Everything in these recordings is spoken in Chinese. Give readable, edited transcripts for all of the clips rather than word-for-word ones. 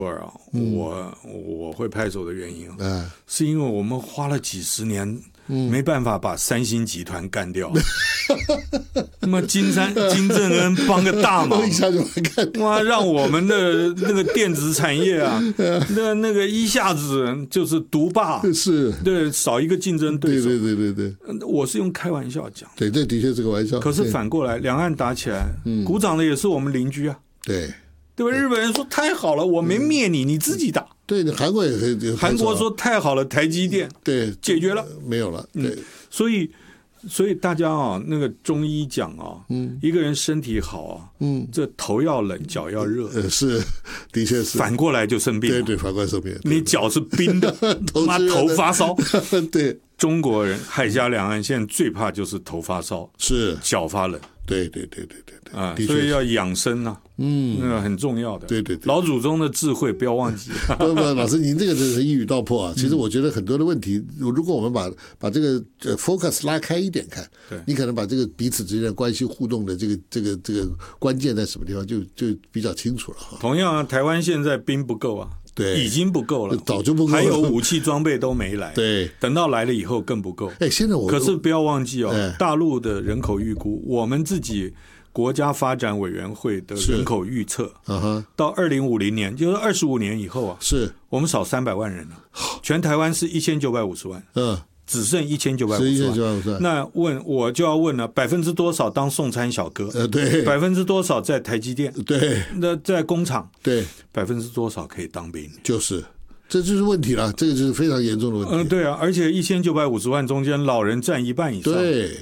我会拍手的原因是因为我们花了几十年没办法把三星集团干掉，那么金正恩帮个大忙， 一下就干掉， 哇，让我们的那个电子产业啊，那个一下子就是独霸， 是， 对，少一个竞争对手， 对， 我是用开玩笑讲， 对，这的确是个玩笑。 可是反过来，两岸打起来，鼓掌的也是我们邻居啊， 对吧？日本人说太好了，我没灭你，你自己打。 对，韩国也可以， 韩国说太好了，台积电对解决了， 没有了，对， 所以大家啊，那个中医讲啊，一个人身体好啊，这头要冷，脚要热， 是，的确是， 反过来就生病了， 对，反过来生病， 你脚是冰的，妈头发烧， 对， 中国人海峡两岸现在最怕就是头发烧， 是脚发冷， 对啊，所以要养生啊，那个很重要的， 对， 老祖宗的智慧不要忘记。 不，老师，您这个真是一语道破啊！其实我觉得很多的问题，如果我们把这个focus 拉开一点看，你可能把这个彼此之间的关系互动的这个关键在什么地方就比较清楚了哈。 同样啊，台湾现在兵不够啊。 对， 已经不够了， 早就不够了， 还有武器装备都没来。 对， 等到来了以后更不够。 现在可是不要忘记大陆的人口预估，我们自己国家发展委员会的人口预测，到2050年，就是25年以后啊， 是我们少300万人了。全台湾是1950万，只剩1950万。那我就要问了，多少当送餐小哥？ 对， 多少在台积电？ 对， 那在工厂？ 对， 多少可以当兵？ 这就是问题了，这个就是非常严重的问题。 对啊，而且1950万中间老人占1半以上。 对，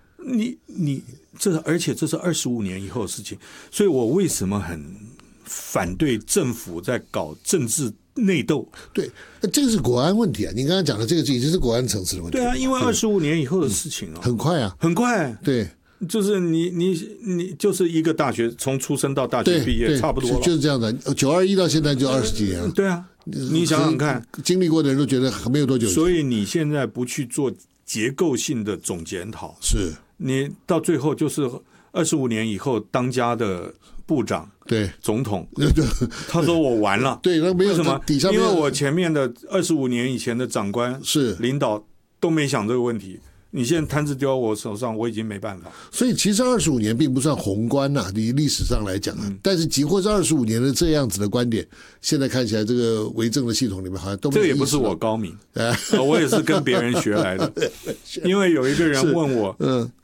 而且这是25年以后的事情，所以我为什么很反对政府在搞政治内斗？ 对，这个是国安问题啊！你刚刚讲的这个已经是国安层次的问题。 对啊，因为25年以后的事情很快啊， 很快。 对， 就是你就是一个大学从出生到大学毕业差不多了， 就是这样的。921到现在就20几年了。 对啊，你想想看， 经历过的人都觉得没有多久。 所以你现在不去做结构性的总检讨， 是你到最后就是25年以后当家的部长。 对， 总统，他说我完了。 对，那没有为什么？ 底下因为我前面的25年以前的长官是领导都没想这个问题，你现在摊子丢到我手上，我已经没办法。 所以其实25年并不算宏观呐，以历史上来讲啊，但是几乎是25年的这样子的观点，现在看起来这个为政的系统里面好像都没有。 这个也不是我高明，我也是跟别人学来的。因为有一个人问我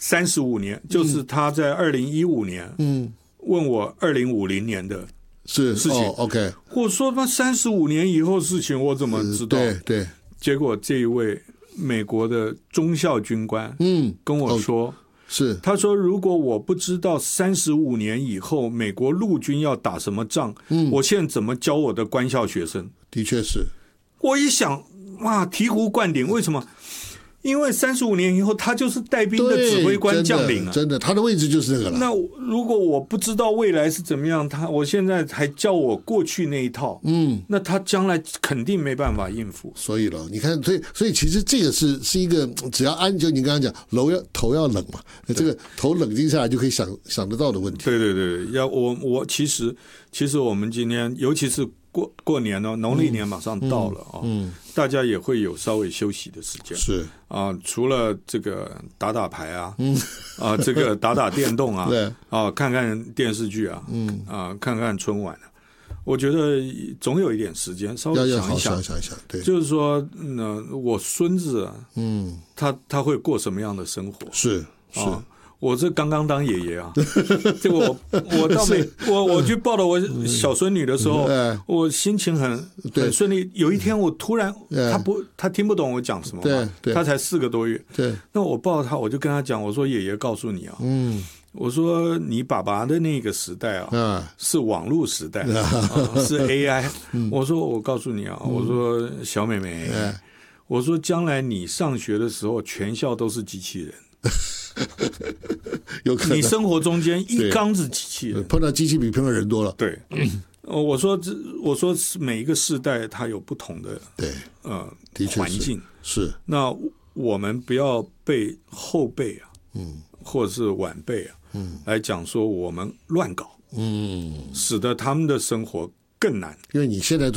，35年，就是他在2015年，问我2050年的事情。 OK， 我说他35年以后事情我怎么知道？ 对， 结果这一位美国的中校军官，跟我说， 是他说如果我不知道35年以后美国陆军要打什么仗，我现在怎么教我的官校学生？ 的确是。 我一想，哇，醍醐灌顶，为什么？因为35年以后，他就是带兵的指挥官将领啊， 真的，他的位置就是这个了。 那如果我不知道未来是怎么样，我现在还教我过去那一套，那他将来肯定没办法应付。 所以了，你看，所以其实这个是一个只要就你刚刚讲，头要冷嘛，这个头冷静下来就可以想得到的问题。 对，我其实我们今天尤其是过年了，农历年马上到了啊，大家也会有稍微休息的时间。 是啊，除了这个打牌啊，这个打电动啊， 对啊，看看电视剧啊，看看春晚啊，我觉得总有一点时间稍微想一想， 对， 就是说，我孙子啊，他会过什么样的生活？ 是。 我这刚刚当爷爷啊，这个我倒没我去抱了我小孙女的时候，我心情很顺利。有一天我突然他听不懂我讲什么嘛，他才4个多月， 对， 那我抱着他，我就跟他讲，我说爷爷告诉你啊，我说你爸爸的那个时代啊，是网络时代，是 AI，我说我告诉你啊，我说小妹妹，我说将来你上学的时候，全校都是机器人。 有可能你生活中间一缸子机器人， 碰到机器比碰到人多了。 对，我说每一个世代它有不同的环境， 是。 那我们不要被后辈啊，或者是晚辈啊，来讲说我们乱搞，使得他们的生活更难， 因为你现在